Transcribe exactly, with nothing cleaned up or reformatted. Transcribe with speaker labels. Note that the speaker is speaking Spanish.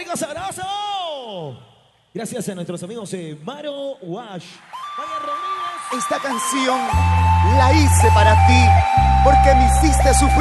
Speaker 1: chicos, abrazo. Gracias a nuestros amigos de Maro Wash. Vaya Rodríguez.
Speaker 2: Esta canción la hice para ti porque me hiciste sufrir.